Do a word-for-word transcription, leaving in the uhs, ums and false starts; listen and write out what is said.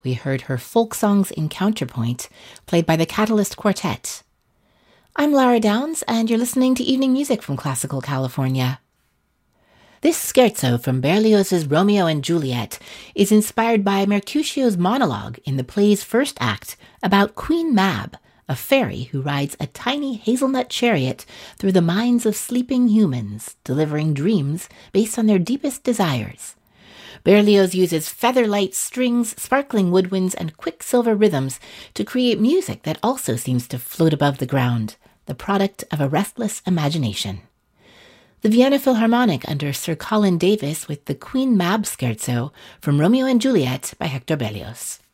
We heard her folk songs in counterpoint, played by the Catalyst Quartet. I'm Lara Downs, and you're listening to Evening Music from Classical California. This scherzo from Berlioz's Romeo and Juliet is inspired by Mercutio's monologue in the play's first act about Queen Mab, a fairy who rides a tiny hazelnut chariot through the minds of sleeping humans, delivering dreams based on their deepest desires. Berlioz uses feather-light strings, sparkling woodwinds, and quicksilver rhythms to create music that also seems to float above the ground, the product of a restless imagination. The Vienna Philharmonic under Sir Colin Davis with the Queen Mab Scherzo from Romeo and Juliet by Hector Berlioz.